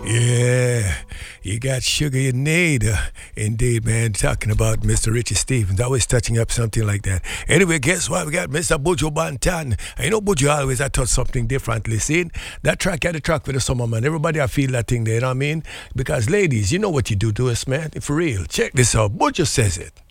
Yeah, you got sugar you need. Indeed, man. Talking about Mr. Richie Stevens, always touching up something like that. Anyway, guess what? We got Mr. Buju Banton. And you know, Buju always I touch something differently. See, that track had a track for the summer, man. Everybody I feel that thing there, you know what I mean? Because ladies, you know what you do to us, man. For real. Check this out. Buju says it.